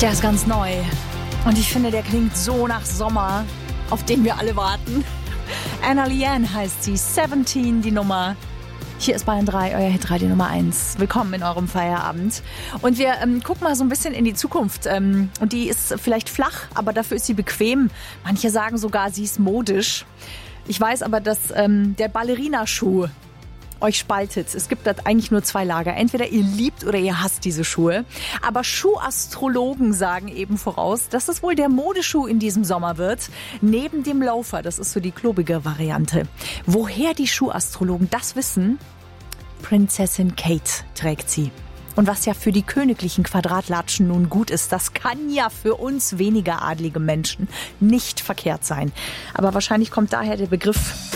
Der ist ganz neu. Und ich finde, der klingt so nach Sommer, auf den wir alle warten. Anna Leanne heißt sie, 17 die Nummer. Hier ist Bayern 3, euer Hitradio Nummer 1. Willkommen in eurem Feierabend. Und wir gucken mal so ein bisschen in die Zukunft. Und die ist vielleicht flach, aber dafür ist sie bequem. Manche sagen sogar, sie ist modisch. Ich weiß aber, dass der Ballerina-Schuh euch spaltet. Es gibt da eigentlich nur zwei Lager. Entweder ihr liebt oder ihr hasst diese Schuhe. Aber Schuhastrologen sagen eben voraus, dass es wohl der Modeschuh in diesem Sommer wird. Neben dem Loafer, das ist so die klobige Variante. Woher die Schuhastrologen das wissen? Prinzessin Kate trägt sie. Und was ja für die königlichen Quadratlatschen nun gut ist, das kann ja für uns weniger adlige Menschen nicht verkehrt sein. Aber wahrscheinlich kommt daher der Begriff